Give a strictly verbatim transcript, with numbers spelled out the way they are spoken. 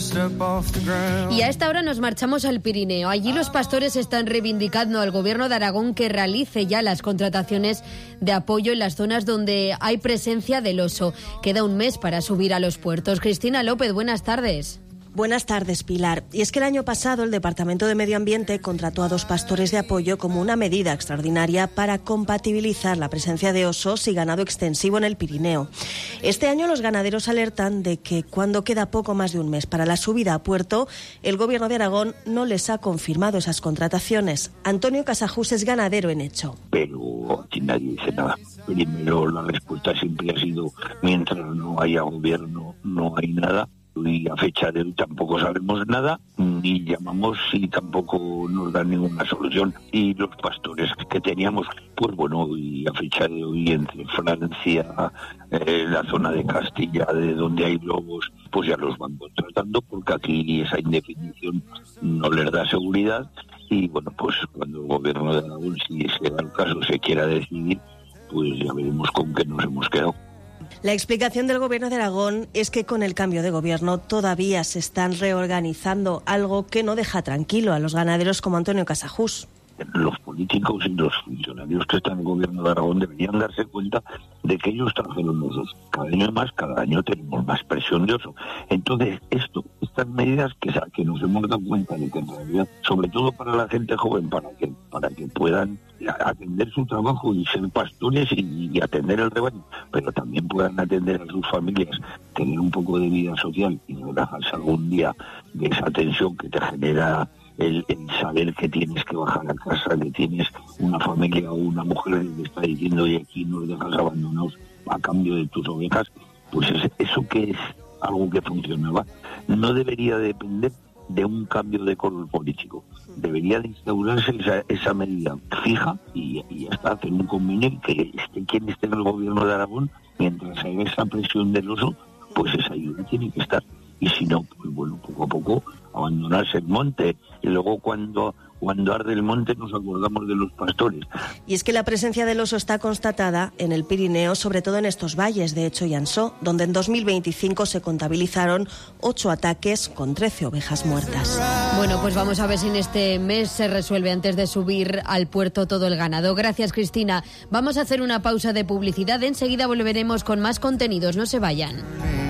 Y a esta hora nos marchamos al Pirineo. Allí los pastores están reivindicando al Gobierno de Aragón que realice ya las contrataciones de apoyo en las zonas donde hay presencia del oso. Queda un mes para subir a los puertos. Cristina López, buenas tardes. Buenas tardes, Pilar. Y es que el año pasado el Departamento de Medio Ambiente contrató a dos pastores de apoyo como una medida extraordinaria para compatibilizar la presencia de osos y ganado extensivo en el Pirineo. Este año los ganaderos alertan de que cuando queda poco más de un mes para la subida a puerto, el Gobierno de Aragón no les ha confirmado esas contrataciones. Antonio Casajús es ganadero en hecho. Pero aquí nadie dice nada. Primero, la respuesta siempre ha sido: mientras no haya gobierno, no hay nada. Y a fecha de hoy tampoco sabemos nada, ni llamamos y tampoco nos dan ninguna solución. Y los pastores que teníamos, pues bueno, y a fecha de hoy entre Francia, eh, la zona de Castilla, de donde hay lobos, pues ya los van contratando, porque aquí esa indefinición no les da seguridad. Y bueno, pues cuando el Gobierno de Aragón, si ese el caso, se quiera decidir, pues ya veremos con qué nos hemos quedado. La explicación del Gobierno de Aragón es que con el cambio de gobierno todavía se están reorganizando, algo que no deja tranquilo a los ganaderos como Antonio Casajús. Los políticos y los funcionarios que están en el Gobierno de Aragón deberían darse cuenta de que ellos trajeron osos. Cada año más, cada año tenemos más presión de oso. Entonces, esto, estas medidas que, que nos hemos dado cuenta de que en realidad, sobre todo para la gente joven, para que para que puedan atender su trabajo y ser pastores y, y atender el rebaño, pero también puedan atender a sus familias, tener un poco de vida social y relajarse algún día de esa tensión que te genera El, el saber que tienes que bajar a casa, que tienes una familia o una mujer que te está diciendo: y aquí nos dejas abandonados a cambio de tus ovejas. Pues es, eso que es algo que funcionaba no debería depender de un cambio de color político. Debería de instaurarse esa, esa medida fija y, y hasta hacer un convenio que esté quien esté en el Gobierno de Aragón, mientras haya esa presión del oso, pues esa ayuda tiene que estar. Y si no, pues bueno, poco a poco abandonarse el monte. Y luego cuando, cuando arde el monte nos acordamos de los pastores. Y es que la presencia del oso está constatada en el Pirineo, sobre todo en estos valles de Hecho y Ansó, donde en dos mil veinticinco se contabilizaron ocho ataques con trece ovejas muertas. Bueno, pues vamos a ver si en este mes se resuelve antes de subir al puerto todo el ganado. Gracias, Cristina. Vamos a hacer una pausa de publicidad. Enseguida volveremos con más contenidos. No se vayan.